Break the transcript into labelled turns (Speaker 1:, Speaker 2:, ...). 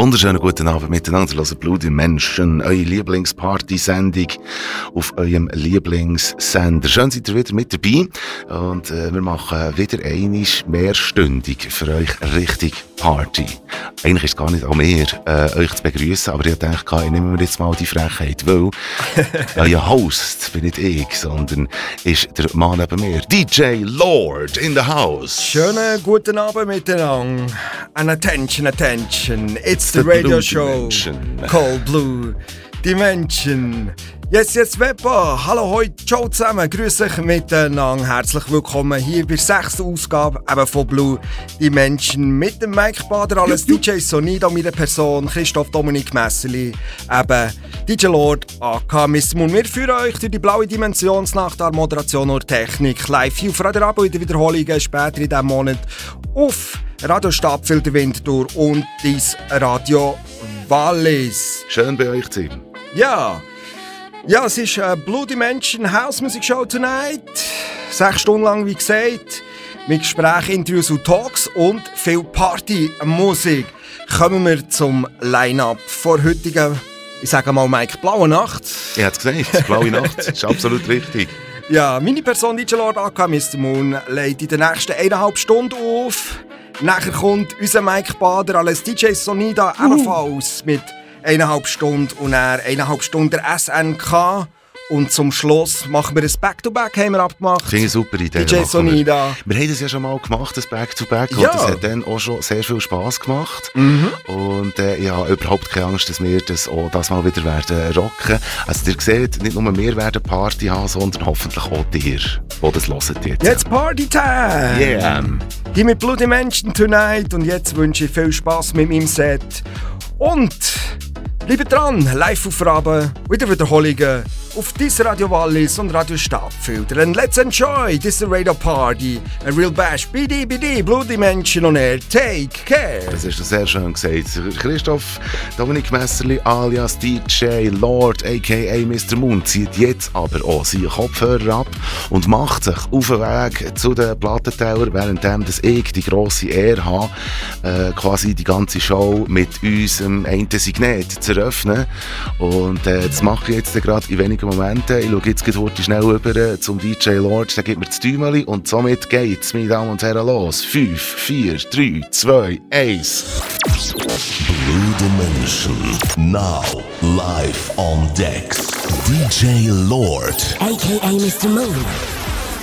Speaker 1: Wunderschönen guten Abend miteinander. Hören Blue Dimension, eure Lieblingsparty-Sendung auf eurem Lieblingssender. Schön seid ihr wieder mit dabei und wir machen wieder einmal mehrstündig für euch richtig Party. Eigentlich ist es gar nicht an mir, euch zu begrüßen, aber ich dachte, ich nehme mir jetzt mal die Frechheit, weil euer Host bin nicht ich, sondern ist der Mann neben mir, DJ Lord in the house.
Speaker 2: Schönen guten Abend miteinander. And attention, attention. It's the radio show called Blue Dimension. Yes, Weber. Hallo, heute ciao zusammen. Grüß euch miteinander. Herzlich willkommen hier bei der 6. Ausgabe eben von Blue Dimension mit dem Mike Bader, alles DJ Sonida, meine Person, Christoph Dominik Messerli, eben DJ Lord, AK Mr. Moon. Wir führen euch durch die blaue Dimensionsnacht an Moderation und Technik live hier auf Radio Rabo in der Wiederholung später in diesem Monat auf Radio Stadtfilter Winterthur und dies Radio Wallis.
Speaker 1: Schön bei euch zu sein.
Speaker 2: Ja, es ist eine Blue Dimension House Music Show tonight. 6 Stunden lang, wie gesagt, mit Gesprächen, Interviews und Talks und viel Partymusik. Kommen wir zum Line-Up vor heutigen, ich sage mal, Mike, blaue Nacht.
Speaker 1: Ich hab's gesagt, blaue Nacht, das ist absolut richtig.
Speaker 2: Ja, meine Person, DJ Lord, AK Mr. Moon, legt in den nächsten 1,5 Stunden auf. Nachher kommt unser Mike Bader als DJ Sonida ebenfalls mit 1,5 Stunden und dann 1,5 Stunden der SNK. Und zum Schluss machen wir ein Back-to-Back, haben wir abgemacht.
Speaker 1: Finde ich eine super Idee.
Speaker 2: DJ Sonida.
Speaker 1: Wir haben das ja schon mal gemacht, das Back-to-Back.
Speaker 2: Ja.
Speaker 1: Und das hat dann auch schon sehr viel Spass gemacht. Und ich habe überhaupt keine Angst, dass wir das auch das mal wieder werden rocken. Also ihr seht, nicht nur wir werden Party haben, sondern hoffentlich auch ihr, die das hört jetzt.
Speaker 2: Jetzt Party-Time!
Speaker 1: Yeah!
Speaker 2: Hier mit Blue Dimension tonight. Und jetzt wünsche ich viel Spass mit meinem Set. Und bleibt dran, Live-Aufnahmen, Wiederholungen auf dieser Radio Wallis und Radio Stadtfilter. And let's enjoy this Radio Party. A real bash. BD, Blue Dimension on air. Take care.
Speaker 1: Das hast du sehr schön gesagt. Christoph Dominik Messerli alias DJ Lord a.k.a. Mr. Moon zieht jetzt aber auch seinen Kopfhörer ab und macht sich auf den Weg zu den Plattenteller, währenddem ich die grosse Ehre habe, quasi die ganze Show mit unserem einen Signet zu eröffnen. Und das mache ich jetzt gerade in wenigen Momenten. Ich schaue jetzt heute schnell rüber zum DJ Lord, der gibt mir das Däumeli und somit geht's, meine Damen und Herren, los. 5, 4, 3, 2, 1.
Speaker 3: Blue Dimension, now live on decks. DJ Lord,
Speaker 4: a.k.a. Mr. Moon.